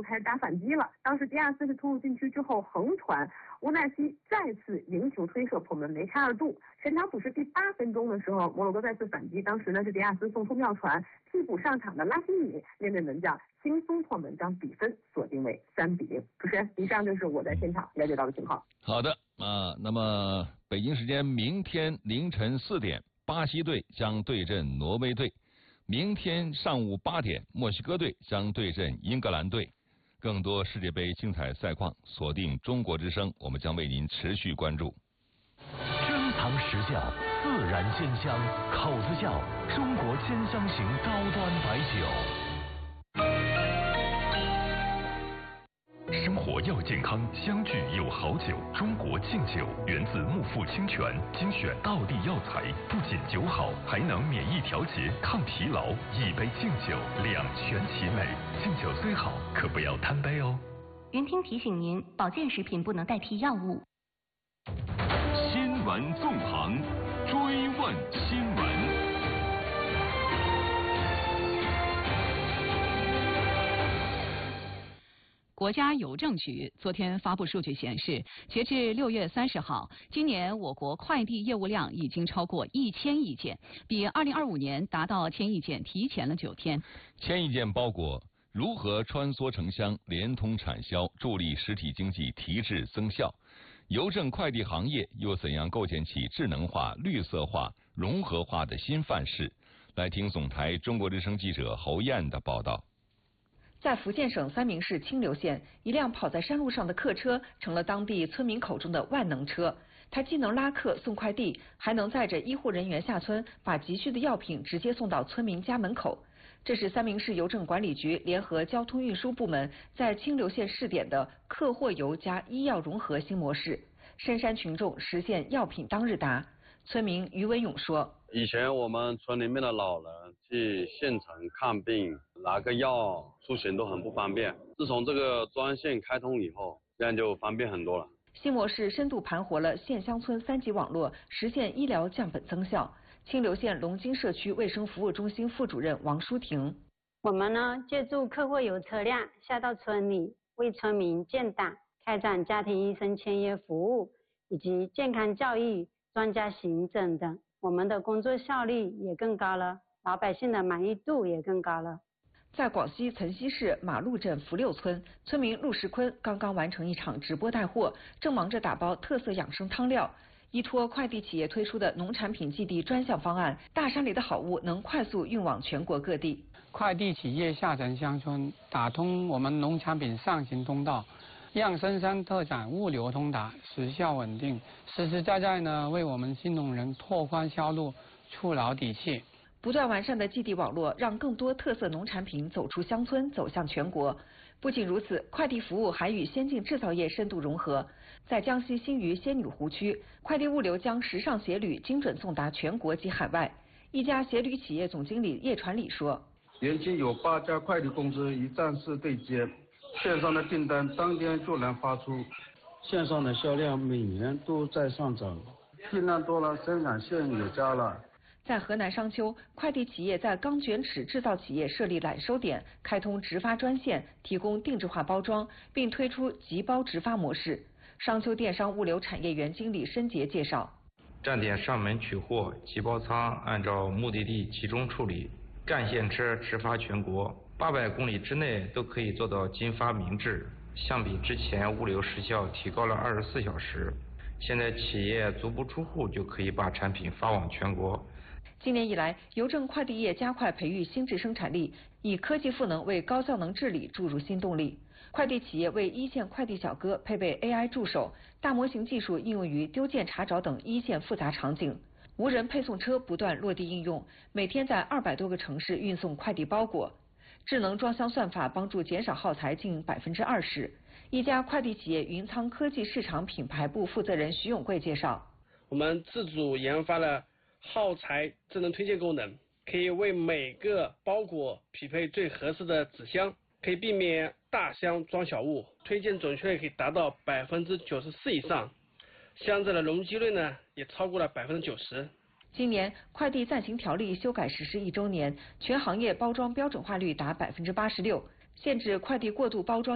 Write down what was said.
开始打反击了。当时迪亚斯是突入禁区之后横传，乌纳西再次迎球推射破门，梅开二度。全场补时第8分钟的时候，摩洛哥再次反击，当时呢是迪亚斯送出妙传，替补上场的拉希米面对门将轻松破门，将比分锁定为3-0。主持人，以上就是我在现场了解到的情况。 好的那么北京时间明天凌晨4点，巴西队将对阵挪威队。明天上午8点，墨西哥队将对阵英格兰队。更多世界杯精彩赛况，锁定中国之声，我们将为您持续关注。 珍藏实窖，自然鲜香，口子窖，中国鲜香型高端白酒。生活要健康，相聚有好酒。中国劲酒源自木富清泉，精选道地药材，不仅酒好，还能免疫调节、抗疲劳。一杯劲酒，两全其美。劲酒虽好，可不要贪杯哦。 云听提醒您，保健食品不能代替药物。 新闻纵横，追问新闻。 国家邮政局昨天发布数据显示，截至6月30号，今年我国快递业务量已经超过1000亿件，比2025年达到1000亿件提前了9天。 1000亿件包裹如何穿梭城乡、联通产销，助力实体经济提质增效？邮政快递行业又怎样构建起智能化、绿色化、融合化的新范式？来听总台中国之声记者侯燕的报道。 在福建省三明市清流县，一辆跑在山路上的客车成了当地村民口中的万能车。它既能拉客送快递，还能载着医护人员下村，把急需的药品直接送到村民家门口。这是三明市邮政管理局联合交通运输部门在清流县试点的客货邮加医药融合新模式，深山群众实现药品当日达。村民于文勇说：“ 以前我们村里面的老人去县城看病拿个药出行都很不方便，自从这个专线开通以后，这样就方便很多了。” 新模式深度盘活了县乡村3级网络，实现医疗降本增效。清流县龙津社区卫生服务中心副主任王淑婷：“ 我们呢，借助客货邮车辆下到村里，为村民建档、开展家庭医生签约服务以及健康教育、专家行诊等，我们的工作效率也更高了，老百姓的满意度也更高了。” 在广西岑溪市马路镇福六村，村民陆世坤刚刚完成一场直播带货，正忙着打包特色养生汤料。依托快递企业推出的农产品寄递专项方案，大山里的好物能快速运往全国各地。 快递企业下沉乡村，打通我们农产品上行通道，让深山特产物流通达，时效稳定，实实在在呢为我们新农人拓宽销路，触牢底气。 不断完善的寄递网络，让更多特色农产品走出乡村，走向全国。不仅如此，快递服务还与先进制造业深度融合。在江西新余仙女湖区，快递物流将时尚鞋履精准送达全国及海外。一家鞋履企业总经理叶传礼说：“ 连接有8家快递公司一站式对接，线上的订单当天就能发出，线上的销量每年都在上涨，订单多了，生产线也加了。” 在河南商丘，快递企业在钢卷尺制造企业设立揽收点，开通直发专线，提供定制化包装，并推出集包直发模式。商丘电商物流产业园经理申杰介绍：“ 站点上门取货，集包仓按照目的地集中处理，干线车直发全国，800公里之内都可以做到金发明制。相比之前，物流时效提高了24小时。现在企业足不出户就可以把产品发往全国。” 今年以来，邮政快递业加快培育新质生产力，以科技赋能为高效能治理注入新动力。快递企业为一线快递小哥配备 AI 助手，大模型技术应用于丢件查找等一线复杂场景。无人配送车不断落地应用，每天在200多个城市运送快递包裹。智能装箱算法帮助减少耗材近20%。一家快递企业云仓科技市场品牌部负责人徐永贵介绍：“ 我们自主研发了耗材智能推荐功能，可以为每个包裹匹配最合适的纸箱，可以避免大箱装小物，推荐准确率可以达到94%以上，箱子的容积率呢也超过了90%。” 今年快递暂行条例修改实施1周年，全行业包装标准化率达86%，限制快递过度包装